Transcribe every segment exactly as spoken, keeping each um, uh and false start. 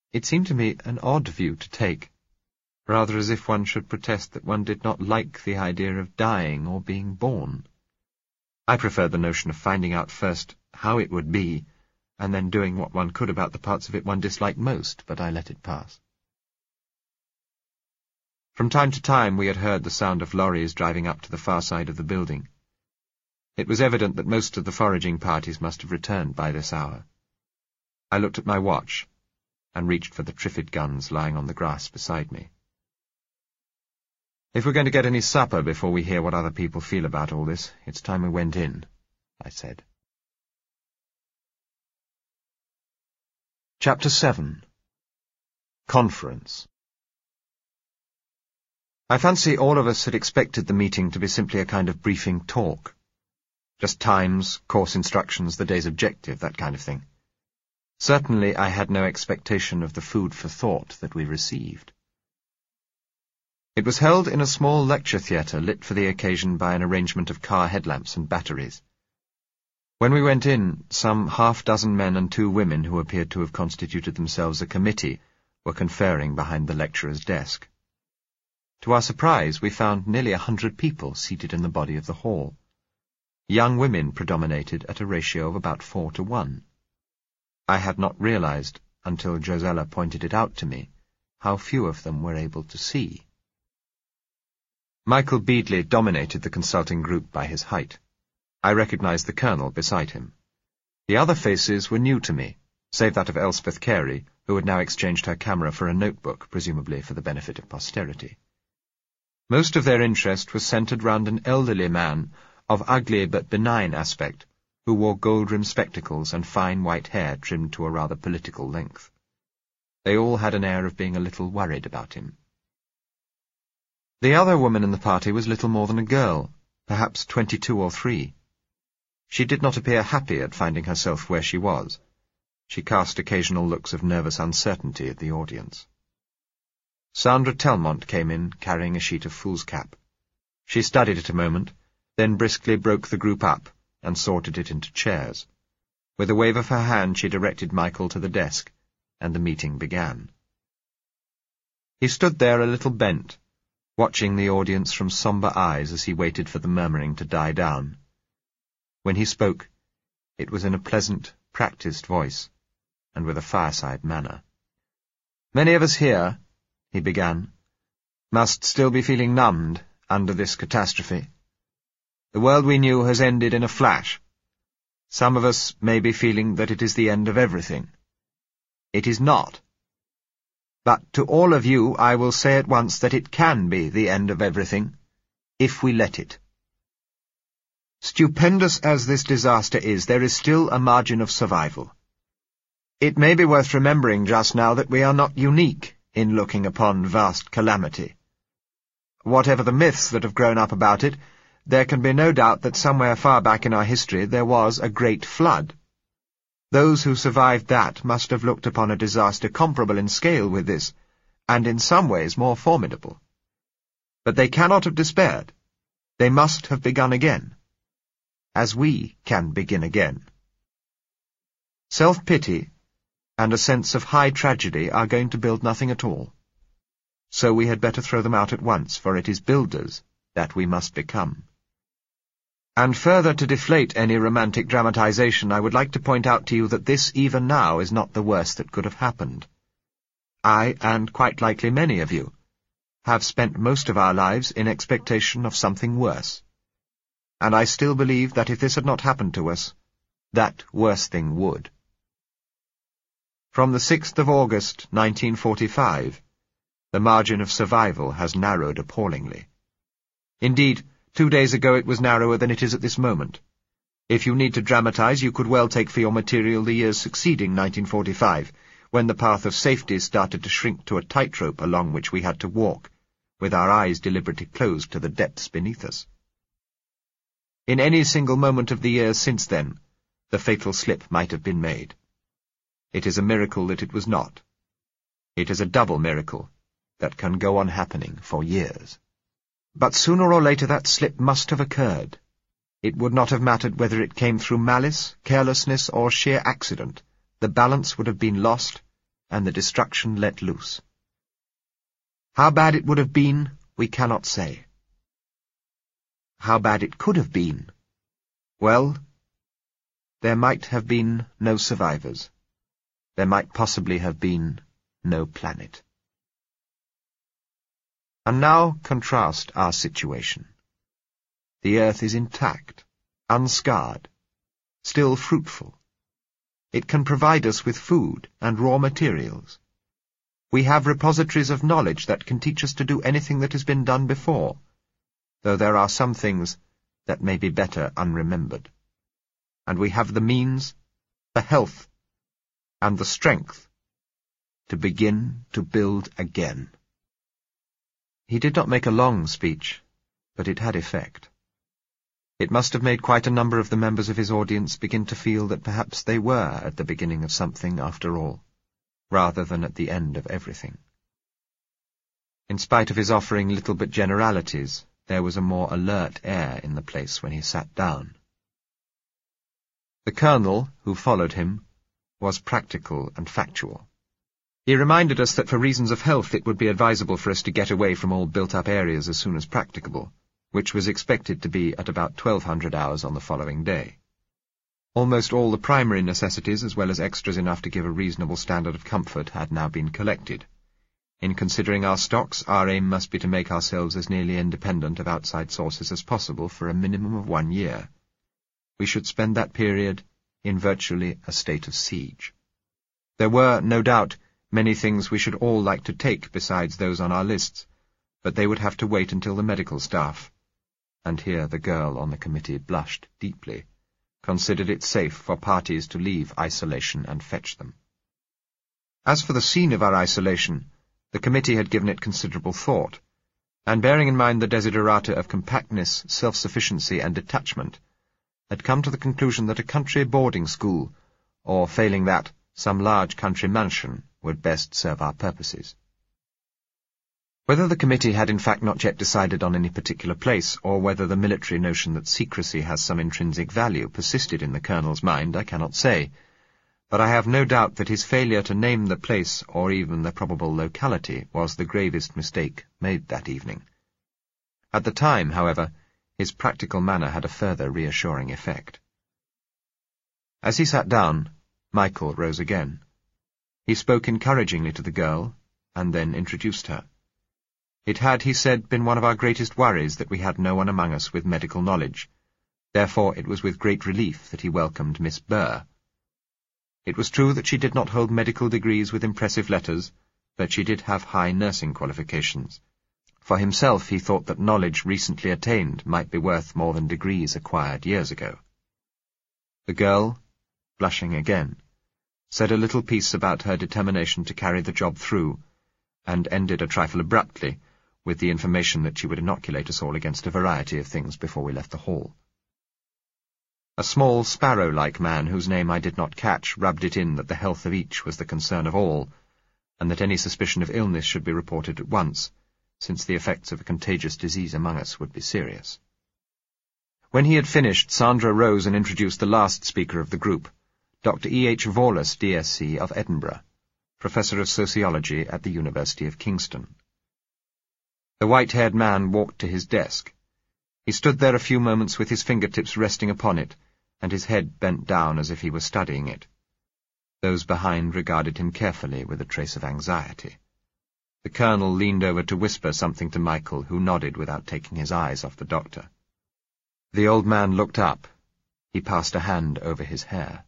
It seemed to me an odd view to take, rather as if one should protest that one did not like the idea of dying or being born. I preferred the notion of finding out first how it would be, and then doing what one could about the parts of it one disliked most, but I let it pass. From time to time we had heard the sound of lorries driving up to the far side of the building. It was evident that most of the foraging parties must have returned by this hour. I looked at my watch, and reached for the Triffid guns lying on the grass beside me. "If we're going to get any supper before we hear what other people feel about all this, it's time we went in," I said. Chapter seven. Conference. I fancy all of us had expected the meeting to be simply a kind of briefing talk. Just times, course instructions, the day's objective, that kind of thing. Certainly I had no expectation of the food for thought that we received. It was held in a small lecture theatre lit for the occasion by an arrangement of car headlamps and batteries. When we went in, some half-dozen men and two women who appeared to have constituted themselves a committee were conferring behind the lecturer's desk. To our surprise, we found nearly a hundred people seated in the body of the hall. Young women predominated at a ratio of about four to one. I had not realized, until Josella pointed it out to me, how few of them were able to see. Michael Beadley dominated the consulting group by his height. I recognized the colonel beside him. The other faces were new to me, save that of Elspeth Carey, who had now exchanged her camera for a notebook, presumably for the benefit of posterity. Most of their interest was centered round an elderly man of ugly but benign aspect, who wore gold-rimmed spectacles and fine white hair trimmed to a rather political length. They all had an air of being a little worried about him. The other woman in the party was little more than a girl, perhaps twenty-two or three. She did not appear happy at finding herself where she was. She cast occasional looks of nervous uncertainty at the audience. Sandra Telmont came in, carrying a sheet of foolscap. She studied it a moment, then briskly broke the group up and sorted it into chairs. With a wave of her hand she directed Michael to the desk, and the meeting began. He stood there a little bent, watching the audience from sombre eyes as he waited for the murmuring to die down. When he spoke, it was in a pleasant, practised voice, and with a fireside manner. "Many of us here," he began, "must still be feeling numbed under this catastrophe. The world we knew has ended in a flash. Some of us may be feeling that it is the end of everything. It is not. But to all of you I will say at once that it can be the end of everything, if we let it. Stupendous as this disaster is, there is still a margin of survival. It may be worth remembering just now that we are not unique in looking upon vast calamity. Whatever the myths that have grown up about it, there can be no doubt that somewhere far back in our history there was a great flood. Those who survived that must have looked upon a disaster comparable in scale with this, and in some ways more formidable. But they cannot have despaired. They must have begun again, as we can begin again. Self-pity and a sense of high tragedy are going to build nothing at all. So we had better throw them out at once, for it is builders that we must become. And further to deflate any romantic dramatization, I would like to point out to you that this, even now, is not the worst that could have happened. I, and quite likely many of you, have spent most of our lives in expectation of something worse. And I still believe that if this had not happened to us, that worse thing would. From the sixth of August, nineteen forty-five, the margin of survival has narrowed appallingly. Indeed, two days ago it was narrower than it is at this moment. If you need to dramatize, you could well take for your material the years succeeding nineteen forty-five, when the path of safety started to shrink to a tightrope along which we had to walk, with our eyes deliberately closed to the depths beneath us. In any single moment of the years since then, the fatal slip might have been made. It is a miracle that it was not. It is a double miracle that can go on happening for years. But sooner or later that slip must have occurred. It would not have mattered whether it came through malice, carelessness, or sheer accident. The balance would have been lost, and the destruction let loose. How bad it would have been, we cannot say. How bad it could have been? Well, there might have been no survivors. There might possibly have been no planet. And now contrast our situation. The Earth is intact, unscarred, still fruitful. It can provide us with food and raw materials. We have repositories of knowledge that can teach us to do anything that has been done before, though there are some things that may be better unremembered. And we have the means, the health, and the strength to begin to build again. He did not make a long speech, but it had effect. It must have made quite a number of the members of his audience begin to feel that perhaps they were at the beginning of something after all, rather than at the end of everything. In spite of his offering little but generalities, there was a more alert air in the place when he sat down. The colonel, who followed him, was practical and factual. He reminded us that for reasons of health it would be advisable for us to get away from all built-up areas as soon as practicable, which was expected to be at about twelve hundred hours on the following day. Almost all the primary necessities, as well as extras enough to give a reasonable standard of comfort, had now been collected. In considering our stocks, our aim must be to make ourselves as nearly independent of outside sources as possible for a minimum of one year. We should spend that period in virtually a state of siege. There were, no doubt, many things we should all like to take besides those on our lists, but they would have to wait until the medical staff, and here the girl on the committee blushed deeply, considered it safe for parties to leave isolation and fetch them. As for the scene of our isolation, the committee had given it considerable thought, and bearing in mind the desiderata of compactness, self-sufficiency, and detachment, had come to the conclusion that a country boarding school, or failing that, some large country mansion, would best serve our purposes. Whether the committee had in fact not yet decided on any particular place, or whether the military notion that secrecy has some intrinsic value persisted in the colonel's mind, I cannot say, but I have no doubt that his failure to name the place or even the probable locality was the gravest mistake made that evening. At the time, however, his practical manner had a further reassuring effect. As he sat down, Michael rose again. He spoke encouragingly to the girl, and then introduced her. It had, he said, been one of our greatest worries that we had no one among us with medical knowledge. Therefore it was with great relief that he welcomed Miss Burr. It was true that she did not hold medical degrees with impressive letters, but she did have high nursing qualifications. For himself, he thought that knowledge recently attained might be worth more than degrees acquired years ago. The girl, blushing again, said a little piece about her determination to carry the job through, and ended a trifle abruptly with the information that she would inoculate us all against a variety of things before we left the hall. A small sparrow-like man, whose name I did not catch, rubbed it in that the health of each was the concern of all, and that any suspicion of illness should be reported at once, since the effects of a contagious disease among us would be serious. When he had finished, Sandra rose and introduced the last speaker of the group, Doctor E. H. Vorlas, D S C, of Edinburgh, Professor of Sociology at the University of Kingston. The white-haired man walked to his desk. He stood there a few moments with his fingertips resting upon it, and his head bent down as if he were studying it. Those behind regarded him carefully with a trace of anxiety. The colonel leaned over to whisper something to Michael, who nodded without taking his eyes off the doctor. The old man looked up. He passed a hand over his hair.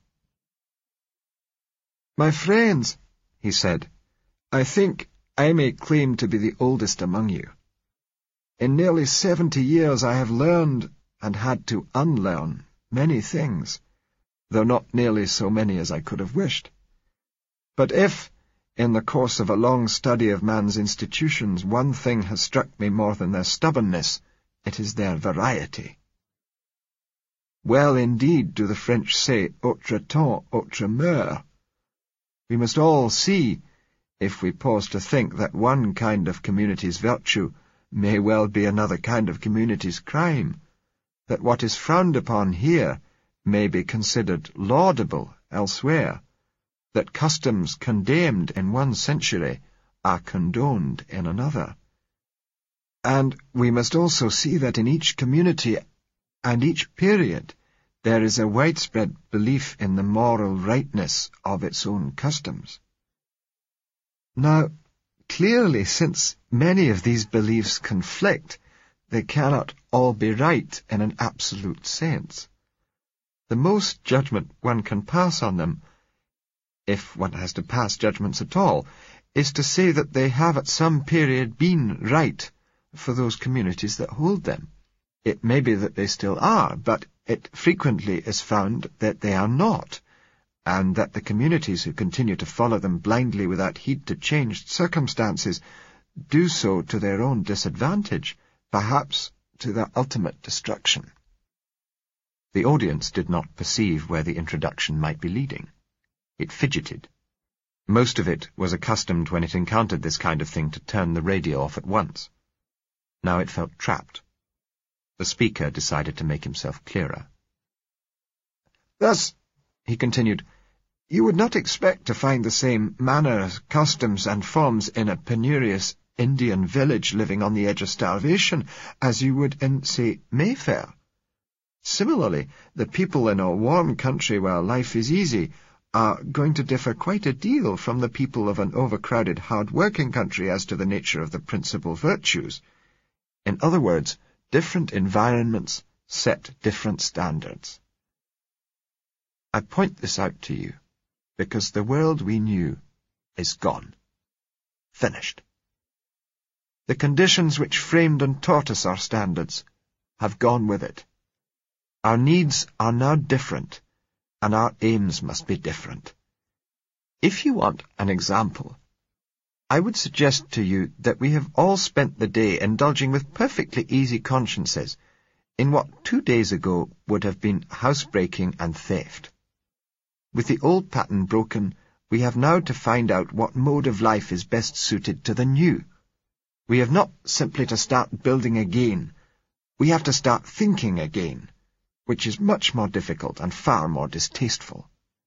"My friends," he said, "I think I may claim to be the oldest among you. In nearly seventy years I have learned, and had to unlearn, many things, though not nearly so many as I could have wished. But if, in the course of a long study of man's institutions, one thing has struck me more than their stubbornness, it is their variety. Well indeed do the French say, autre temps, autre mœurs. We must all see, if we pause to think, that one kind of community's virtue may well be another kind of community's crime, that what is frowned upon here may be considered laudable elsewhere, that customs condemned in one century are condoned in another. And we must also see that in each community and each period there is a widespread belief in the moral rightness of its own customs. Now, clearly, since many of these beliefs conflict, they cannot all be right in an absolute sense. The most judgment one can pass on them, if one has to pass judgments at all, is to say that they have at some period been right for those communities that hold them. It may be that they still are, but it frequently is found that they are not, and that the communities who continue to follow them blindly without heed to changed circumstances do so to their own disadvantage, perhaps to their ultimate destruction. The audience did not perceive where the introduction might be leading. It fidgeted. Most of it was accustomed when it encountered this kind of thing to turn the radio off at once. Now it felt trapped. The speaker decided to make himself clearer. "Thus," he continued, "you would not expect to find the same manners, customs, and forms in a penurious Indian village living on the edge of starvation as you would in, say, Mayfair. Similarly, the people in a warm country where life is easy are going to differ quite a deal from the people of an overcrowded, hard-working country as to the nature of the principal virtues. In other words, different environments set different standards. I point this out to you because the world we knew is gone. Finished. The conditions which framed and taught us our standards have gone with it. Our needs are now different, and our aims must be different. If you want an example, I would suggest to you that we have all spent the day indulging with perfectly easy consciences in what two days ago would have been housebreaking and theft. With the old pattern broken, we have now to find out what mode of life is best suited to the new. We have not simply to start building again. We have to start thinking again, which is much more difficult and far more distasteful.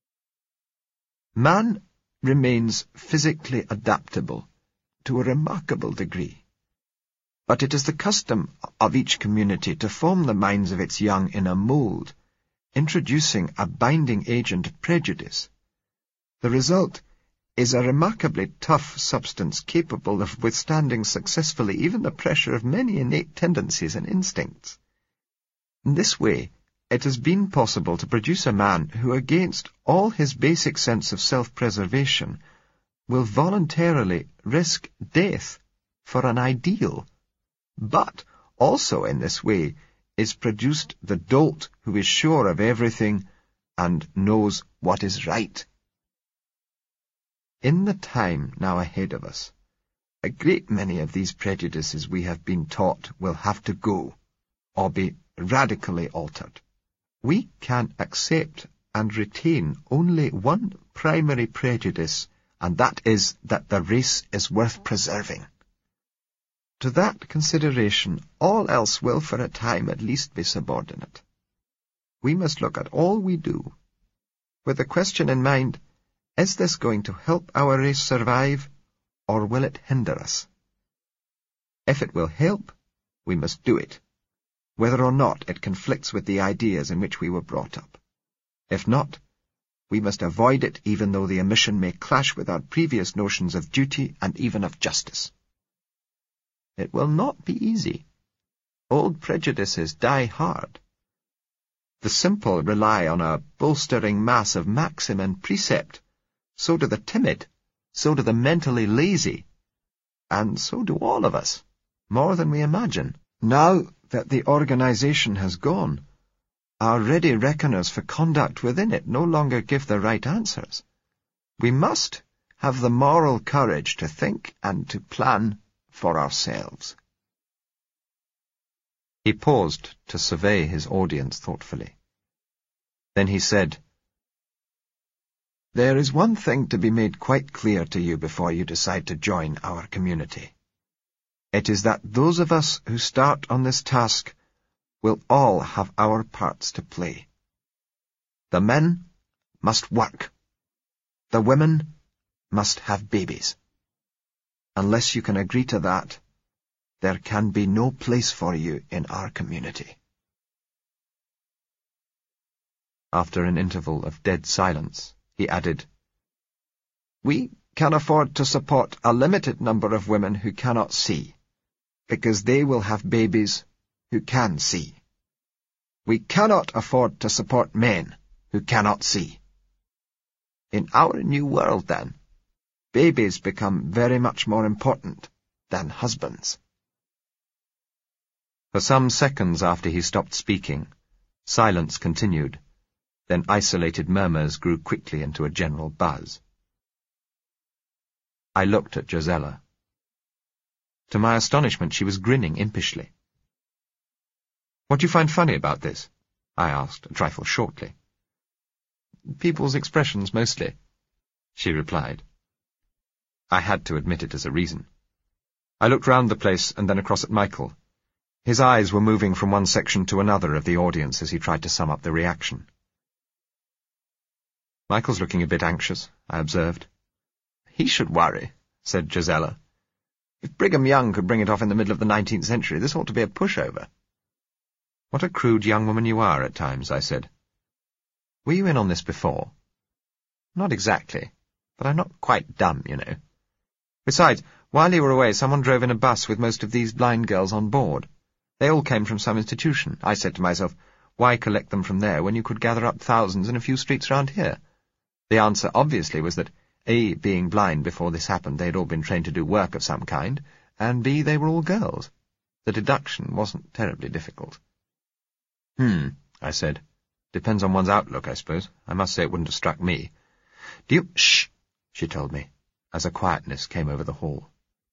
Man remains physically adaptable to a remarkable degree, but it is the custom of each community to form the minds of its young in a mould, introducing a binding agent of prejudice. The result is a remarkably tough substance capable of withstanding successfully even the pressure of many innate tendencies and instincts. In this way, it has been possible to produce a man who, against all his basic sense of self-preservation, will voluntarily risk death for an ideal, but also in this way is produced the dolt who is sure of everything and knows what is right. In the time now ahead of us, a great many of these prejudices we have been taught will have to go, or be radically altered. We can accept and retain only one primary prejudice, and that is that the race is worth preserving. To that consideration, all else will for a time at least be subordinate. We must look at all we do with the question in mind, is this going to help our race survive, or will it hinder us? If it will help, we must do it, whether or not it conflicts with the ideas in which we were brought up. If not, we must avoid it even though the omission may clash with our previous notions of duty and even of justice. It will not be easy. Old prejudices die hard. The simple rely on a bolstering mass of maxim and precept. So do the timid, so do the mentally lazy, and so do all of us, more than we imagine. Now that the organization has gone, our ready reckoners for conduct within it no longer give the right answers. We must have the moral courage to think and to plan for ourselves. He paused to survey his audience thoughtfully. Then he said, "There is one thing to be made quite clear to you before you decide to join our community. It is that those of us who start on this task will all have our parts to play. The men must work. The women must have babies. Unless you can agree to that, there can be no place for you in our community." After an interval of dead silence, he added, "We can afford to support a limited number of women who cannot see, because they will have babies who can see. We cannot afford to support men who cannot see. In our new world, then, babies become very much more important than husbands." For some seconds after he stopped speaking, silence continued, then isolated murmurs grew quickly into a general buzz. I looked at Josella. To my astonishment, she was grinning impishly. "What do you find funny about this?" I asked, a trifle shortly. "People's expressions, mostly," she replied. I had to admit it as a reason. I looked round the place and then across at Michael. His eyes were moving from one section to another of the audience as he tried to sum up the reaction. "Michael's looking a bit anxious," I observed. "He should worry," said Josella. "If Brigham Young could bring it off in the middle of the nineteenth century, this ought to be a pushover." "What a crude young woman you are at times," I said. "Were you in on this before?" "Not exactly, but I'm not quite dumb, you know. Besides, while you were away, someone drove in a bus with most of these blind girls on board. They all came from some institution. I said to myself, why collect them from there when you could gather up thousands in a few streets round here? The answer, obviously, was that, A, being blind before this happened, they had all been trained to do work of some kind, and B, they were all girls. The deduction wasn't terribly difficult." Hmm, I said. "Depends on one's outlook, I suppose. I must say it wouldn't have struck me." "Do you—" "Shh," she told me, as a quietness came over the hall.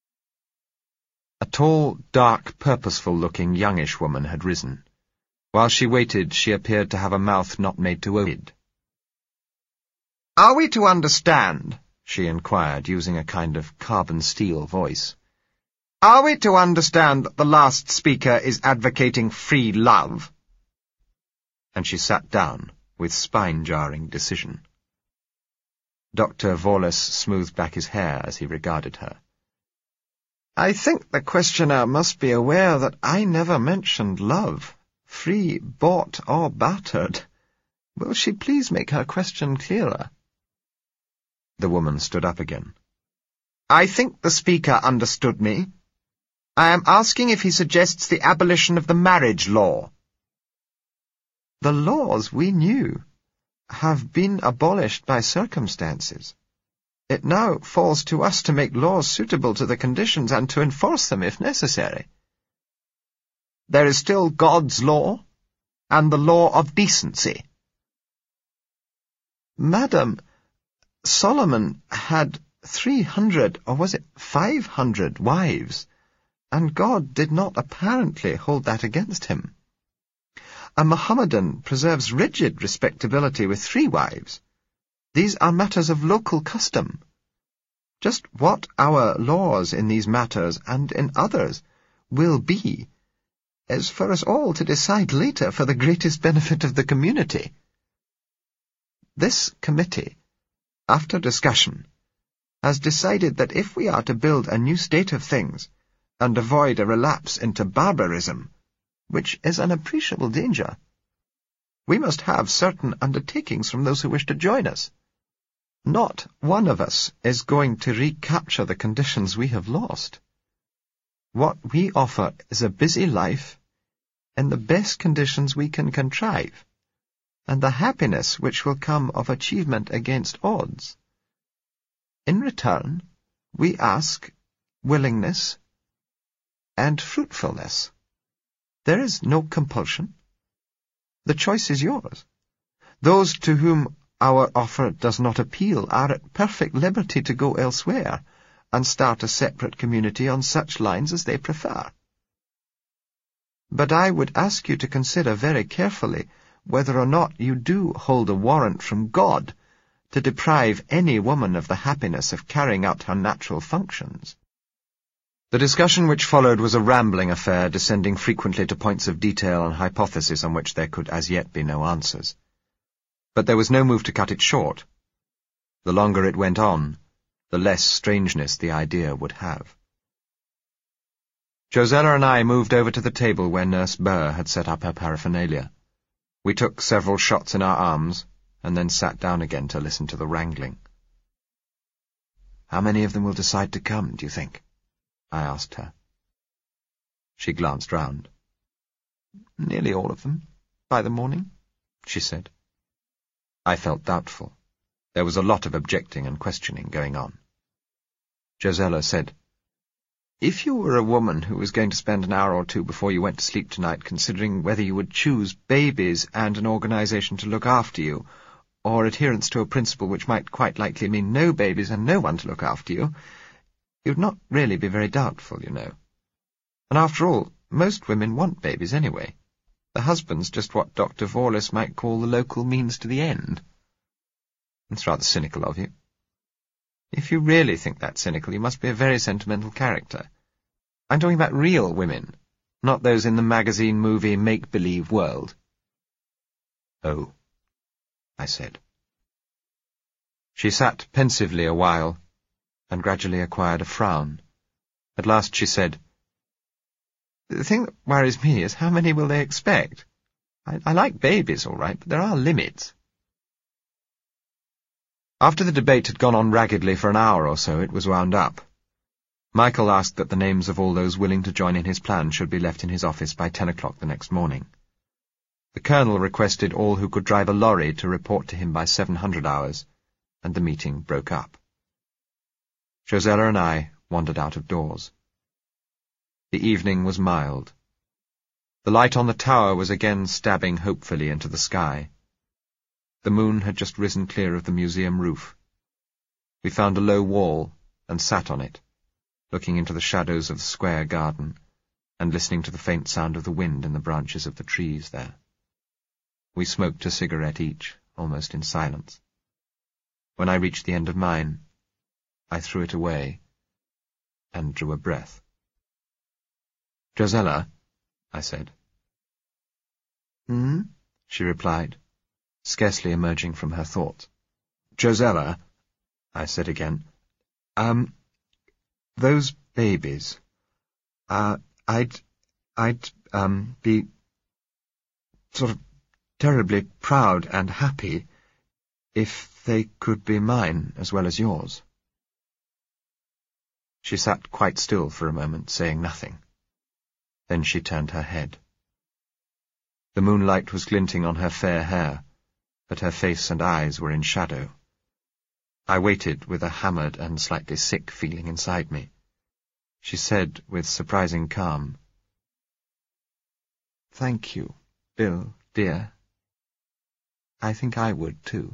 A tall, dark, purposeful-looking youngish woman had risen. While she waited, she appeared to have a mouth not made to open. "Are we to understand," she inquired, using a kind of carbon-steel voice, "are we to understand that the last speaker is advocating free love?" And she sat down, with spine-jarring decision. Doctor Vorlus smoothed back his hair as he regarded her. "I think the questioner must be aware that I never mentioned love, free, bought, or bartered. Will she please make her question clearer?" The woman stood up again. "I think the speaker understood me. I am asking if he suggests the abolition of the marriage law." "The laws we knew have been abolished by circumstances. It now falls to us to make laws suitable to the conditions and to enforce them if necessary. There is still God's law and the law of decency." "Madam, Solomon had three hundred, or was it five hundred, wives, and God did not apparently hold that against him. A Mohammedan preserves rigid respectability with three wives. These are matters of local custom. Just what our laws in these matters and in others will be is for us all to decide later for the greatest benefit of the community. This committee, after discussion, has decided that if we are to build a new state of things and avoid a relapse into barbarism, which is an appreciable danger, we must have certain undertakings from those who wish to join us. Not one of us is going to recapture the conditions we have lost. What we offer is a busy life in the best conditions we can contrive, and the happiness which will come of achievement against odds. In return, we ask willingness and fruitfulness. There is no compulsion. The choice is yours. Those to whom our offer does not appeal are at perfect liberty to go elsewhere and start a separate community on such lines as they prefer. But I would ask you to consider very carefully whether or not you do hold a warrant from God to deprive any woman of the happiness of carrying out her natural functions." The discussion which followed was a rambling affair, descending frequently to points of detail and hypothesis on which there could as yet be no answers. But there was no move to cut it short. The longer it went on, the less strangeness the idea would have. Josella and I moved over to the table where Nurse Burr had set up her paraphernalia. We took several shots in our arms, and then sat down again to listen to the wrangling. "How many of them will decide to come, do you think?" I asked her. She glanced round. "Nearly all of them, by the morning," she said. I felt doubtful. There was a lot of objecting and questioning going on. Josella said, "If you were a woman who was going to spend an hour or two before you went to sleep tonight considering whether you would choose babies and an organization to look after you, or adherence to a principle which might quite likely mean no babies and no one to look after you, you'd not really be very doubtful, you know. And after all, most women want babies anyway. The husband's just what Doctor Vorlis might call the local means to the end." "It's rather cynical of you." "If you really think that cynical, you must be a very sentimental character. I'm talking about real women, not those in the magazine, movie, make-believe world." "Oh," I said. She sat pensively a while, and gradually acquired a frown. At last she said, "The thing that worries me is how many will they expect? I, I like babies, all right, but there are limits." After the debate had gone on raggedly for an hour or so, it was wound up. Michael asked that the names of all those willing to join in his plan should be left in his office by ten o'clock the next morning. The Colonel requested all who could drive a lorry to report to him by seven hundred hours, and the meeting broke up. Josella and I wandered out of doors. The evening was mild. The light on the tower was again stabbing hopefully into the sky. The moon had just risen clear of the museum roof. We found a low wall and sat on it, looking into the shadows of the square garden and listening to the faint sound of the wind in the branches of the trees there. We smoked a cigarette each, almost in silence. When I reached the end of mine, I threw it away and drew a breath. "Josella," I said. "Hmm?" she replied, scarcely emerging from her thoughts. "Josella," I said again, um, those babies, uh, I'd, I'd, um, be sort of terribly proud and happy if they could be mine as well as yours." She sat quite still for a moment, saying nothing. Then she turned her head. The moonlight was glinting on her fair hair, but her face and eyes were in shadow. I waited with a hammered and slightly sick feeling inside me. She said with surprising calm, "Thank you, Bill, dear. I think I would, too."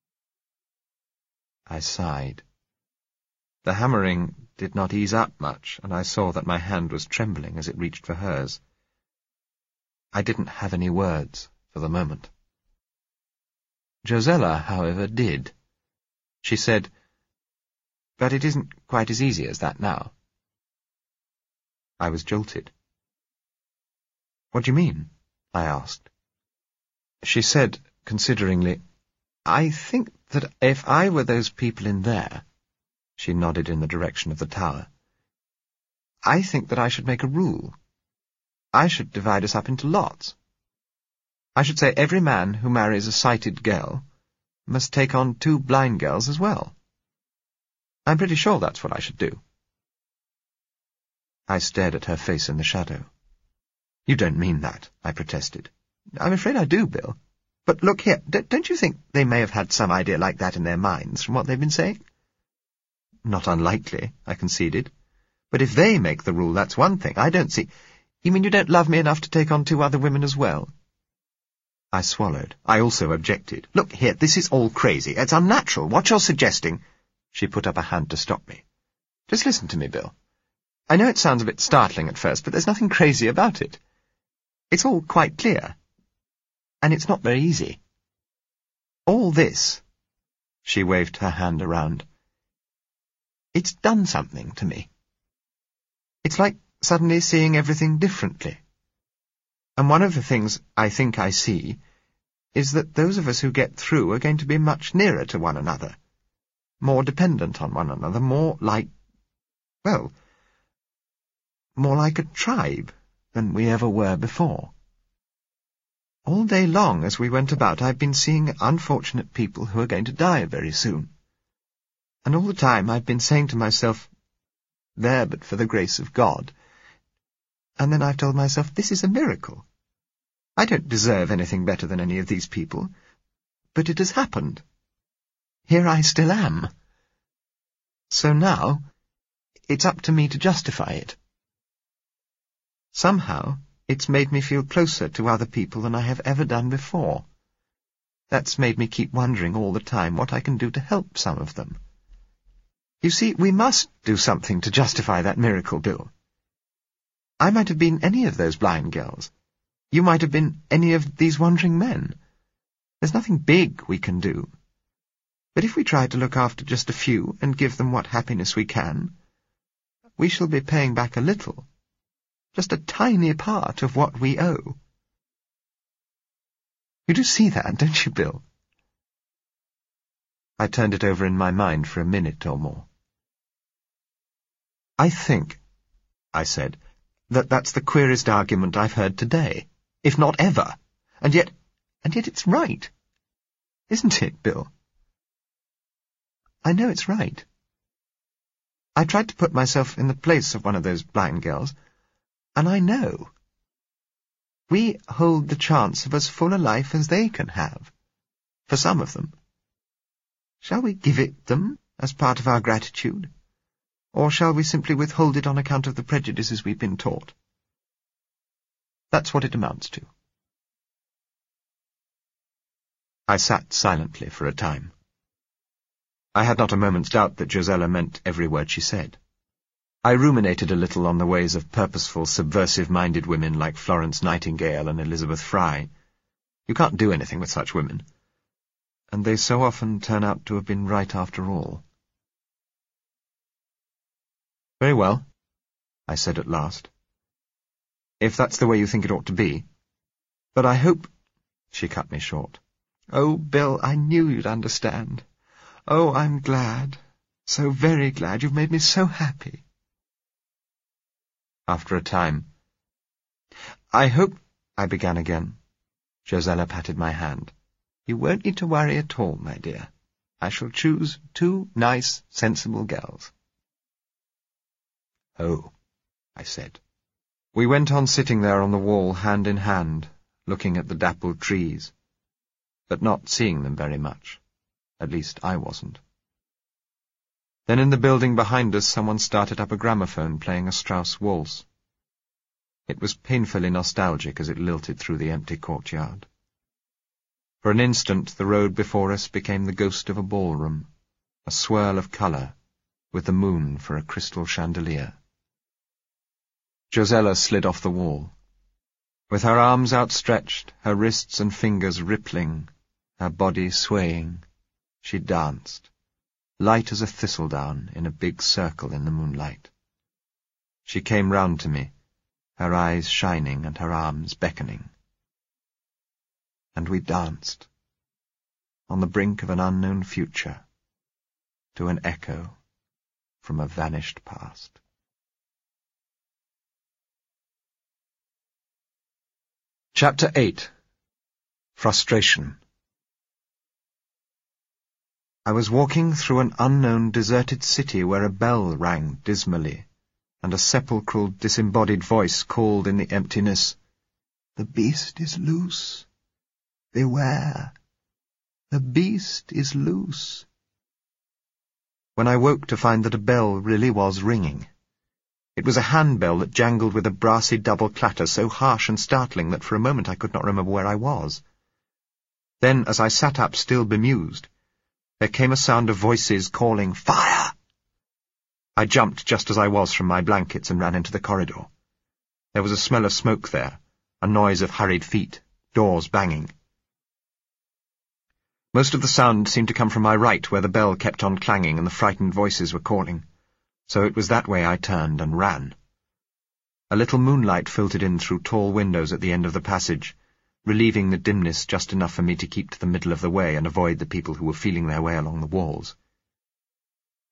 I sighed. The hammering did not ease up much, and I saw that my hand was trembling as it reached for hers. I didn't have any words for the moment. Josella, however, did. She said, "But it isn't quite as easy as that now." I was jolted. "What do you mean?" I asked. She said, consideringly, "I think that if I were those people in there," she nodded in the direction of the tower, "I think that I should make a rule. I should divide us up into lots. I should say every man who marries a sighted girl must take on two blind girls as well. I'm pretty sure that's what I should do." I stared at her face in the shadow. "You don't mean that," I protested. "I'm afraid I do, Bill. But look here, d- don't you think they may have had some idea like that in their minds from what they've been saying?" "Not unlikely," I conceded. "But if they make the rule, that's one thing. I don't see—" "You mean you don't love me enough to take on two other women as well?" I swallowed. I also objected. "Look here, this is all crazy. It's unnatural. What you're suggesting—" She put up a hand to stop me. "Just listen to me, Bill. I know it sounds a bit startling at first, but there's nothing crazy about it. It's all quite clear. And it's not very easy. All this," she waved her hand around, "it's done something to me. It's like suddenly seeing everything differently. And one of the things I think I see is that those of us who get through are going to be much nearer to one another. more dependent on one another, more like, well, more like a tribe than we ever were before. All day long as we went about, I've been seeing unfortunate people who are going to die very soon. And all the time I've been saying to myself, there but for the grace of God. And then I've told myself, this is a miracle. I don't deserve anything better than any of these people, but it has happened. Here I still am. So now, it's up to me to justify it. Somehow, it's made me feel closer to other people than I have ever done before. That's made me keep wondering all the time what I can do to help some of them. You see, we must do something to justify that miracle, Bill. I might have been any of those blind girls. You might have been any of these wandering men. There's nothing big we can do. But if we try to look after just a few and give them what happiness we can, we shall be paying back a little. Just a tiny part of what we owe. You do see that, don't you, Bill? I turned it over in my mind for a minute or more. I think, I said, that that's the queerest argument I've heard today, if not ever. And yet, and yet it's right. Isn't it, Bill? I know it's right. I tried to put myself in the place of one of those blind girls, and I know. We hold the chance of as full a life as they can have, for some of them. Shall we give it them as part of our gratitude, or shall we simply withhold it on account of the prejudices we've been taught? That's what it amounts to. I sat silently for a time. I had not a moment's doubt that Josella meant every word she said. I ruminated a little on the ways of purposeful, subversive-minded women like Florence Nightingale and Elizabeth Fry. You can't do anything with such women. And they so often turn out to have been right after all. Very well, I said at last. If that's the way you think it ought to be. But I hope... She cut me short. Oh, Bill, I knew you'd understand. Oh, I'm glad. So very glad. You've made me so happy. After a time, I hope... I began again. Josella patted my hand. You won't need to worry at all, my dear. I shall choose two nice, sensible girls. Oh, I said. We went on sitting there on the wall, hand in hand, looking at the dappled trees, but not seeing them very much. At least I wasn't. Then in the building behind us someone started up a gramophone playing a Strauss waltz. It was painfully nostalgic as it lilted through the empty courtyard. For an instant the road before us became the ghost of a ballroom, a swirl of colour, with the moon for a crystal chandelier. Josella slid off the wall. With her arms outstretched, her wrists and fingers rippling, her body swaying, she danced, light as a thistledown in a big circle in the moonlight. She came round to me, her eyes shining and her arms beckoning. And we danced, on the brink of an unknown future, to an echo from a vanished past. Chapter eight. Frustration. I was walking through an unknown deserted city where a bell rang dismally, and a sepulchral disembodied voice called in the emptiness, "The beast is loose. Beware. The beast is loose." When I woke to find that a bell really was ringing. It was a handbell that jangled with a brassy double clatter so harsh and startling that for a moment I could not remember where I was. Then, as I sat up still bemused, there came a sound of voices calling, "Fire!" I jumped just as I was from my blankets and ran into the corridor. There was a smell of smoke there, a noise of hurried feet, doors banging. Most of the sound seemed to come from my right, where the bell kept on clanging and the frightened voices were calling. So it was that way I turned and ran. A little moonlight filtered in through tall windows at the end of the passage, relieving the dimness just enough for me to keep to the middle of the way and avoid the people who were feeling their way along the walls.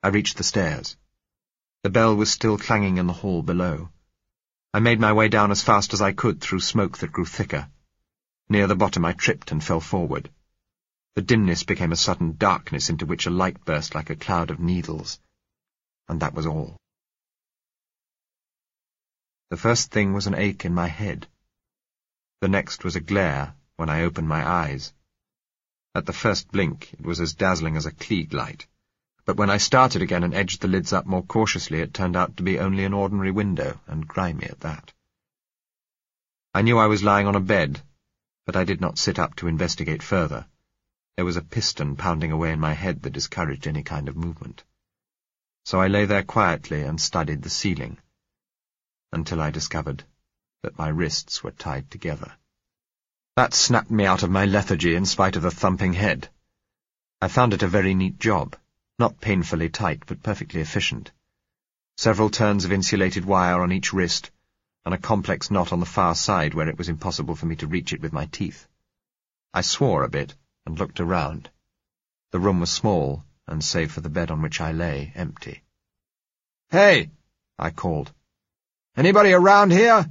I reached the stairs. The bell was still clanging in the hall below. I made my way down as fast as I could through smoke that grew thicker. Near the bottom I tripped and fell forward. The dimness became a sudden darkness into which a light burst like a cloud of needles. And that was all. The first thing was an ache in my head. The next was a glare when I opened my eyes. At the first blink it was as dazzling as a Klieg light, but when I started again and edged the lids up more cautiously it turned out to be only an ordinary window, and grimy at that. I knew I was lying on a bed, but I did not sit up to investigate further. There was a piston pounding away in my head that discouraged any kind of movement. So I lay there quietly and studied the ceiling, until I discovered that my wrists were tied together. That snapped me out of my lethargy in spite of the thumping head. I found it a very neat job, not painfully tight, but perfectly efficient. Several turns of insulated wire on each wrist, and a complex knot on the far side where it was impossible for me to reach it with my teeth. I swore a bit and looked around. The room was small, and save for the bed on which I lay, empty. "Hey!" I called. "Anybody around here?"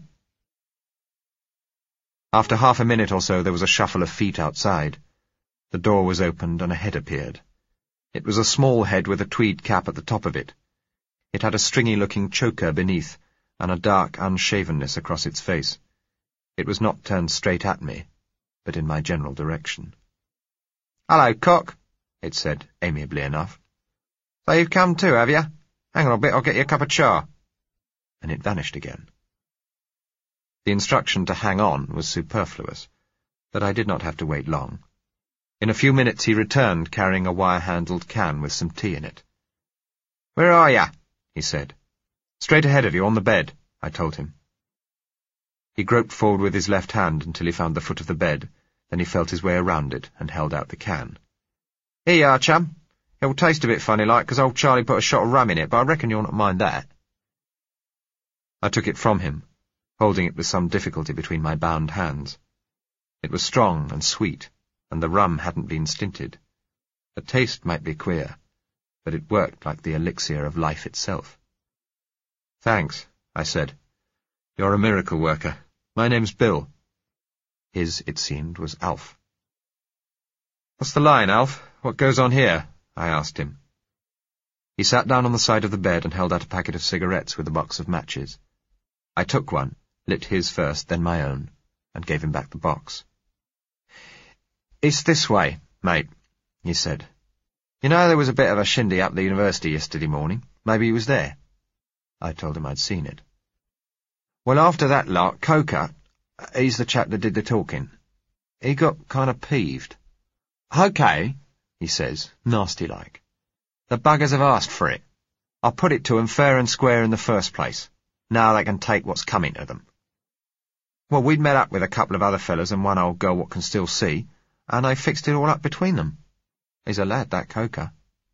After half a minute or so there was a shuffle of feet outside. The door was opened and a head appeared. It was a small head with a tweed cap at the top of it. It had a stringy-looking choker beneath, and a dark unshavenness across its face. It was not turned straight at me, but in my general direction. "Hello, cook," it said, amiably enough. "So you've come too, have you? Hang on a bit, I'll get you a cup of char." And it vanished again. The instruction to hang on was superfluous, but I did not have to wait long. In a few minutes he returned, carrying a wire-handled can with some tea in it. "Where are you?" he said. "Straight ahead of you, on the bed," I told him. He groped forward with his left hand until he found the foot of the bed, then he felt his way around it and held out the can. "Here you are, chum. It'll taste a bit funny-like, 'cause old Charlie put a shot of rum in it, but I reckon you'll not mind that." I took it from him, holding it with some difficulty between my bound hands. It was strong and sweet, and the rum hadn't been stinted. The taste might be queer, but it worked like the elixir of life itself. "Thanks," I said. "You're a miracle worker. My name's Bill." His, it seemed, was Alf. "What's the line, Alf? What goes on here?" I asked him. He sat down on the side of the bed and held out a packet of cigarettes with a box of matches. I took one, lit his first, then my own, and gave him back the box. "It's this way, mate," he said. "You know there was a bit of a shindy up the university yesterday morning? Maybe you was there?" I told him I'd seen it. "Well, after that lot, Coker, he's the chap that did the talking, he got kind of peeved. 'Okay,' he says, nasty-like. 'The buggers have asked for it. I put it to 'em fair and square in the first place. Now they can take what's coming to them.' Well, we'd met up with a couple of other fellas and one old girl what can still see, and they fixed it all up between them. He's a lad, that Coker."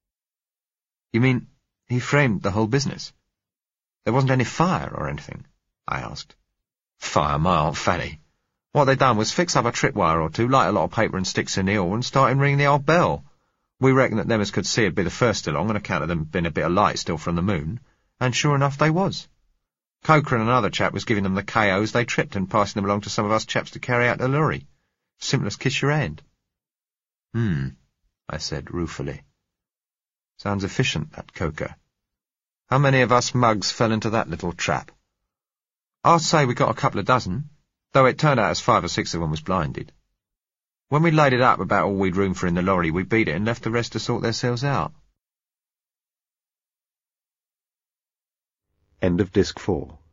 "You mean he framed the whole business? There wasn't any fire or anything?" I asked. "Fire, my Aunt Fanny. What they done was fix up a tripwire or two, light a lot of paper and sticks in the hall, and start him ringing the old bell. We reckoned that them as could see would be the first along on account of them being a bit of light still from the moon, and sure enough they was. Coker and another chap was giving them the K Os they tripped and passing them along to some of us chaps to carry out the lorry. Simple as kiss your hand." "Hmm," I said ruefully. "Sounds efficient, that Coker. How many of us mugs fell into that little trap?" "I'd say we got a couple of dozen, though it turned out as five or six of them was blinded. When we laid it up about all we'd room for in the lorry, we beat it and left the rest to sort themselves out." End of Disc four.